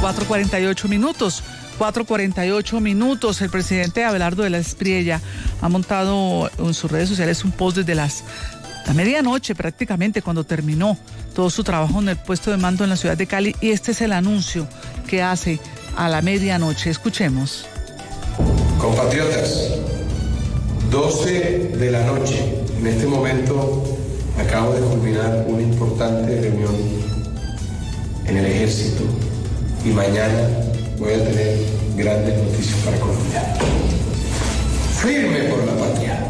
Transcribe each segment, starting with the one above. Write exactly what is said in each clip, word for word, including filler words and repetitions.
cuatro cuarenta y ocho minutos. cuatro cuarenta y ocho minutos. El presidente Abelardo de la Espriella ha montado en sus redes sociales un post desde las la medianoche prácticamente, cuando terminó todo su trabajo en el puesto de mando en la ciudad de Cali, y este es el anuncio que hace a la medianoche. Escuchemos. Compatriotas, doce de la noche. En este momento acabo de culminar una importante reunión en el ejército y mañana voy a tener grandes noticias para Colombia. Firme por la patria.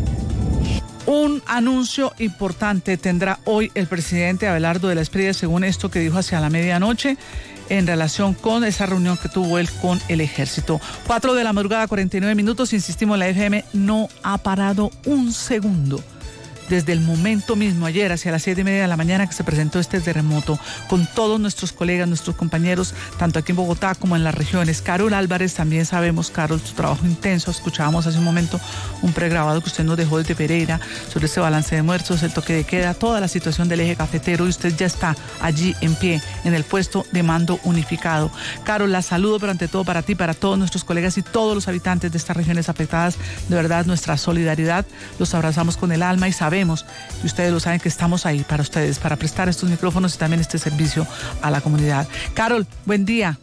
Un anuncio importante tendrá hoy el presidente Abelardo de la Espriella, según esto que dijo hacia la medianoche, en relación con esa reunión que tuvo él con el ejército. Cuatro de la madrugada, cuarenta y nueve minutos. Insistimos, la F M no ha parado un segundo. Desde el momento mismo, ayer, hacia las siete y media de la mañana, que se presentó este terremoto, con todos nuestros colegas, nuestros compañeros, tanto aquí en Bogotá como en las regiones. Carol Álvarez, también sabemos, Carol, su trabajo intenso. Escuchábamos hace un momento un pregrabado que usted nos dejó desde Pereira sobre ese balance de muertos, el toque de queda, toda la situación del eje cafetero, y usted ya está allí en pie, en el puesto de mando unificado. Carol, la saludo, pero ante todo para ti, para todos nuestros colegas y todos los habitantes de estas regiones afectadas. De verdad, nuestra solidaridad, los abrazamos con el alma, y sabemos Sabemos, y ustedes lo saben, que estamos ahí para ustedes, para prestar estos micrófonos y también este servicio a la comunidad. Carol, buen día.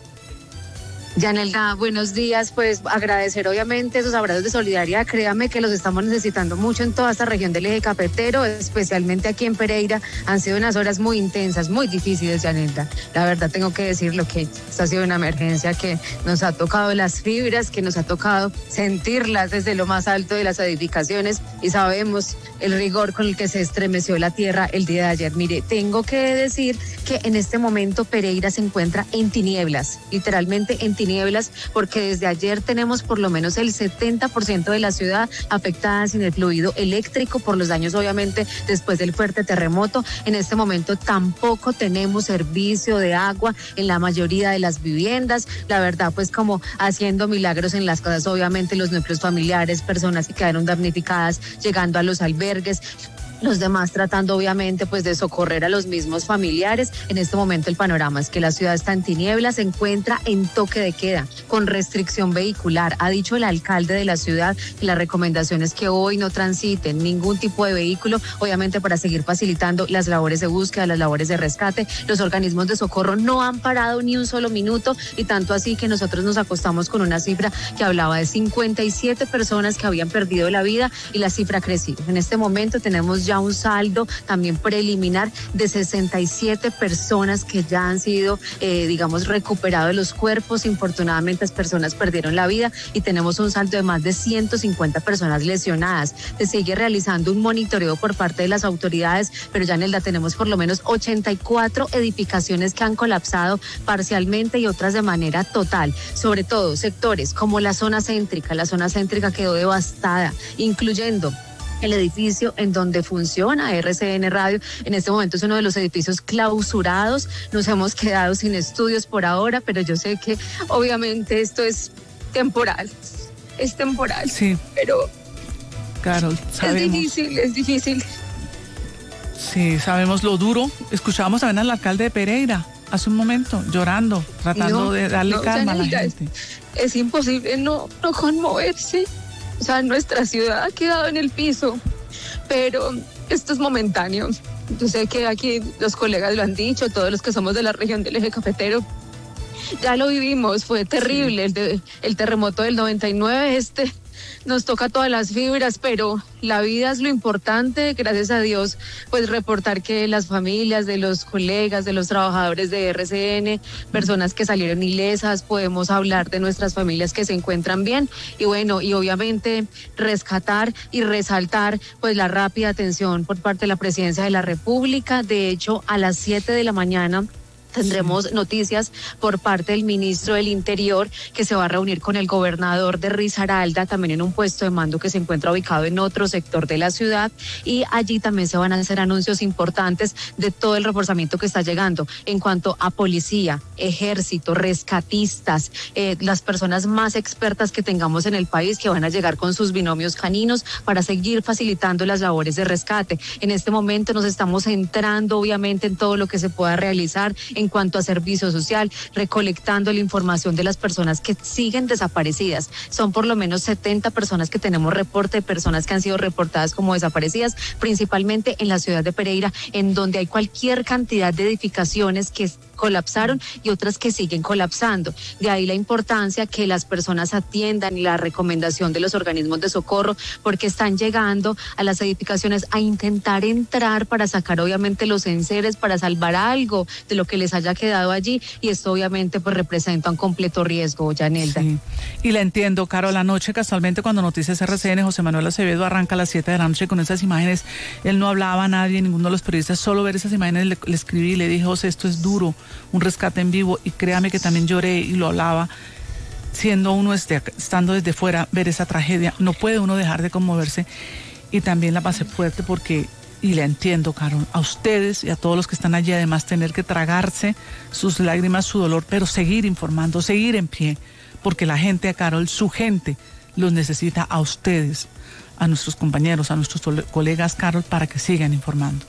Yanelda, buenos días. Pues agradecer obviamente esos abrazos de solidaridad. Créame que los estamos necesitando mucho en toda esta región del eje cafetero, especialmente aquí en Pereira. Han sido unas horas muy intensas, muy difíciles, Yanelda. La verdad tengo que decirlo, que esta ha sido una emergencia que nos ha tocado las fibras, que nos ha tocado sentirlas desde lo más alto de las edificaciones, y sabemos el rigor con el que se estremeció la tierra el día de ayer. Mire, tengo que decir que en este momento Pereira se encuentra en tinieblas, literalmente en tinieblas. Nieblas, porque desde ayer tenemos por lo menos el setenta por ciento de la ciudad afectada sin el fluido eléctrico por los daños, obviamente, después del fuerte terremoto. En este momento tampoco tenemos servicio de agua en la mayoría de las viviendas. La verdad, pues como haciendo milagros en las casas, obviamente los núcleos familiares, personas que quedaron damnificadas, llegando a los albergues. Los demás tratando obviamente pues de socorrer a los mismos familiares. En este momento el panorama es que la ciudad está en tinieblas, se encuentra en toque de queda, con restricción vehicular. Ha dicho el alcalde de la ciudad que la recomendación es que hoy no transiten ningún tipo de vehículo, obviamente para seguir facilitando las labores de búsqueda, las labores de rescate. Los organismos de socorro no han parado ni un solo minuto, y tanto así que nosotros nos acostamos con una cifra que hablaba de cincuenta y siete personas que habían perdido la vida, y la cifra ha crecido. En este momento tenemos ya un saldo también preliminar de sesenta y siete personas que ya han sido, eh, digamos, recuperados los cuerpos. Infortunadamente, las personas perdieron la vida, y tenemos un saldo de más de ciento cincuenta personas lesionadas. Se sigue realizando un monitoreo por parte de las autoridades, pero ya en el D A tenemos por lo menos ochenta y cuatro edificaciones que han colapsado parcialmente y otras de manera total. Sobre todo sectores como la zona céntrica. La zona céntrica quedó devastada, incluyendo el edificio en donde funciona R C N Radio. En este momento es uno de los edificios clausurados. Nos hemos quedado sin estudios por ahora, pero yo sé que obviamente esto es temporal. Es temporal. Sí. Pero Carol, sabemos. Es difícil, es difícil. Sí, sabemos lo duro. Escuchábamos también al alcalde de Pereira hace un momento, llorando, tratando no, de darle no, calma a la gente. Es, es imposible no, no conmoverse. O sea, nuestra ciudad ha quedado en el piso, pero esto es momentáneo. Yo sé que aquí los colegas lo han dicho, todos los que somos de la región del eje cafetero, ya lo vivimos, fue terrible. El, de, el terremoto del noventa y nueve, este nos toca todas las fibras, pero la vida es lo importante. Gracias a Dios, pues reportar que las familias de los colegas, de los trabajadores de R C N, personas que salieron ilesas, podemos hablar de nuestras familias que se encuentran bien, y bueno, y obviamente rescatar y resaltar pues la rápida atención por parte de la Presidencia de la República. De hecho, a las siete de la mañana tendremos noticias por parte del ministro del Interior, que se va a reunir con el gobernador de Risaralda, también en un puesto de mando que se encuentra ubicado en otro sector de la ciudad, y allí también se van a hacer anuncios importantes de todo el reforzamiento que está llegando en cuanto a policía, ejército, rescatistas, eh, las personas más expertas que tengamos en el país que van a llegar con sus binomios caninos para seguir facilitando las labores de rescate. En este momento nos estamos centrando obviamente en todo lo que se pueda realizar en cuanto a servicio social, recolectando la información de las personas que siguen desaparecidas. Son por lo menos setenta personas que tenemos reporte de personas que han sido reportadas como desaparecidas, principalmente en la ciudad de Pereira, en donde hay cualquier cantidad de edificaciones que colapsaron y otras que siguen colapsando. De ahí la importancia que las personas atiendan y la recomendación de los organismos de socorro, porque están llegando a las edificaciones a intentar entrar para sacar obviamente los enseres, para salvar algo de lo que les haya quedado allí, y esto obviamente pues representa un completo riesgo, Yanelda. Sí. Y la entiendo, Caro, la noche casualmente cuando Noticias R C N, José Manuel Acevedo arranca a las siete de la noche con esas imágenes, él no hablaba a nadie, ninguno de los periodistas, solo ver esas imágenes le, le escribí y le dije, José, esto es duro, un rescate en vivo, y créame que también lloré y lo hablaba, siendo uno desde, estando desde fuera, ver esa tragedia, no puede uno dejar de conmoverse, y también la pasé fuerte porque, y la entiendo, Carol, a ustedes y a todos los que están allí, además tener que tragarse sus lágrimas, su dolor, pero seguir informando, seguir en pie, porque la gente, Carol, su gente, los necesita a ustedes, a nuestros compañeros, a nuestros colegas, Carol, para que sigan informando.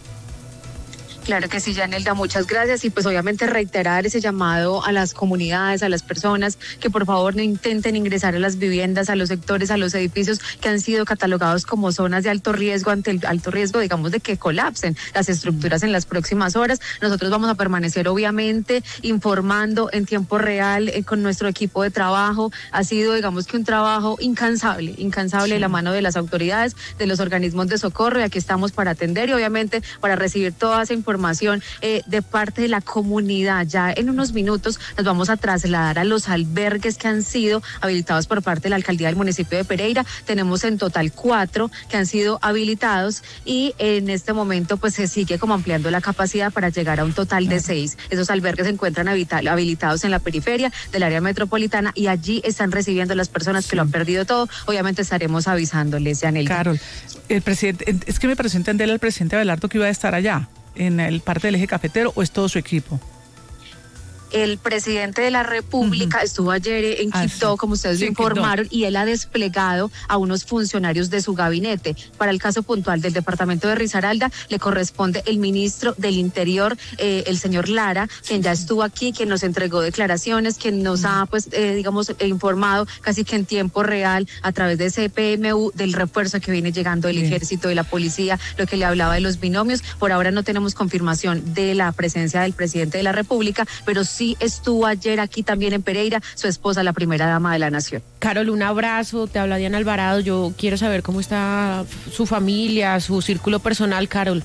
Claro que sí, Yanelda, muchas gracias, y pues obviamente reiterar ese llamado a las comunidades, a las personas que por favor no intenten ingresar a las viviendas, a los sectores, a los edificios que han sido catalogados como zonas de alto riesgo, ante el alto riesgo, digamos, de que colapsen las estructuras en las próximas horas. Nosotros vamos a permanecer obviamente informando en tiempo real eh, con nuestro equipo de trabajo. Ha sido, digamos, que un trabajo incansable, incansable sí. de la mano de las autoridades, de los organismos de socorro, y aquí estamos para atender y obviamente para recibir toda esa información información eh, de parte de la comunidad. Ya en unos minutos nos vamos a trasladar a los albergues que han sido habilitados por parte de la alcaldía del municipio de Pereira. Tenemos en total cuatro que han sido habilitados, y en este momento pues se sigue como ampliando la capacidad para llegar a un total de seis. Esos albergues se encuentran habilitados en la periferia del área metropolitana, y allí están recibiendo las personas que lo han perdido todo. Obviamente estaremos avisándoles, Yanelda. Carol, el presidente, es que me pareció entender al presidente Abelardo que iba a estar allá en el parte del eje cafetero, ¿o es todo su equipo? El presidente de la República uh-huh. estuvo ayer en Quito, ah, sí. como ustedes sí, lo informaron, Quito. Y él ha desplegado a unos funcionarios de su gabinete. Para el caso puntual del departamento de Risaralda, le corresponde el ministro del Interior, eh, el señor Lara, quien ya estuvo aquí, quien nos entregó declaraciones, quien nos uh-huh. ha, pues, eh, digamos, informado casi que en tiempo real a través de C P M U del refuerzo que viene llegando del sí. ejército, de la policía, lo que le hablaba de los binomios. Por ahora no tenemos confirmación de la presencia del presidente de la República, pero sí Sí estuvo ayer aquí también en Pereira su esposa, la primera dama de la nación. Carol, un abrazo, te habla Diana Alvarado. Yo quiero saber cómo está su familia, su círculo personal, Carol.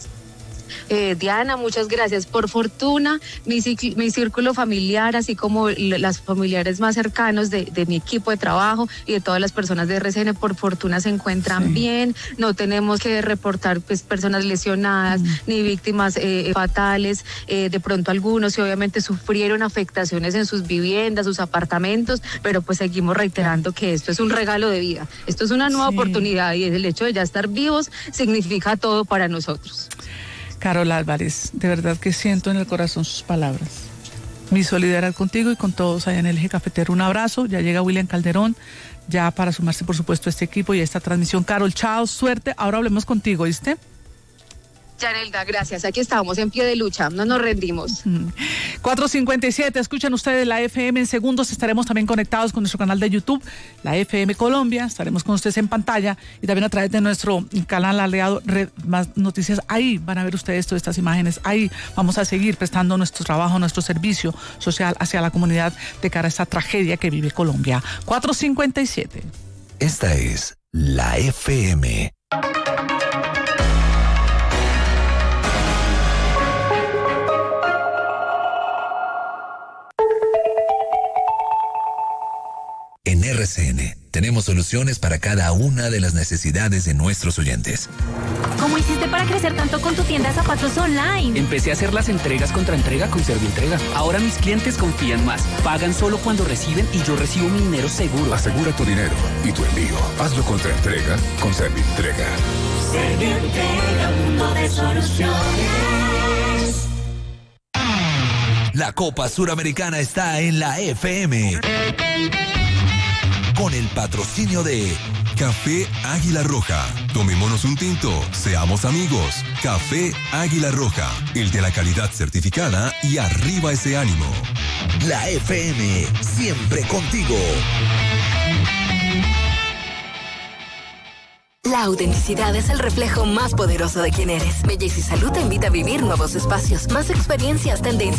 Eh, Diana, muchas gracias. Por fortuna, mi, mi círculo familiar, así como las familiares más cercanos de, de mi equipo de trabajo y de todas las personas de R C N, por fortuna se encuentran sí. bien. No tenemos que reportar pues personas lesionadas mm. ni víctimas eh, fatales. Eh, de pronto algunos y obviamente sufrieron afectaciones en sus viviendas, sus apartamentos, pero pues seguimos reiterando que esto es un regalo de vida. Esto es una nueva sí. oportunidad, y el hecho de ya estar vivos significa todo para nosotros. Carol Álvarez, de verdad que siento en el corazón sus palabras. Mi solidaridad contigo y con todos allá en el eje cafetero. Un abrazo, ya llega William Calderón, ya para sumarse por supuesto a este equipo y a esta transmisión. Carol, chao, suerte, ahora hablemos contigo, ¿viste? Yanelda, gracias. Aquí estamos en pie de lucha, no nos rendimos. cuatro cincuenta y siete, escuchan ustedes la F M. En segundos estaremos también conectados con nuestro canal de YouTube, la F M Colombia. Estaremos con ustedes en pantalla y también a través de nuestro canal aliado Red Más Noticias. Ahí van a ver ustedes todas estas imágenes. Ahí vamos a seguir prestando nuestro trabajo, nuestro servicio social hacia la comunidad de cara a esta tragedia que vive Colombia. cuatro cincuenta y siete. Esta es la F M. En R C N tenemos soluciones para cada una de las necesidades de nuestros oyentes. ¿Cómo hiciste para crecer tanto con tu tienda de zapatos online? Empecé a hacer las entregas contra entrega con Servientrega. Ahora mis clientes confían más. Pagan solo cuando reciben y yo recibo mi dinero seguro. Asegura tu dinero y tu envío. Hazlo contra entrega con Servientrega. Servientrega, mundo de soluciones. La Copa Suramericana está en la F M. Con el patrocinio de Café Águila Roja. Tomémonos un tinto, seamos amigos. Café Águila Roja, el de la calidad certificada y arriba ese ánimo. La F M, siempre contigo. La autenticidad es el reflejo más poderoso de quién eres. Belleza y Salud te invita a vivir nuevos espacios, más experiencias, tendencias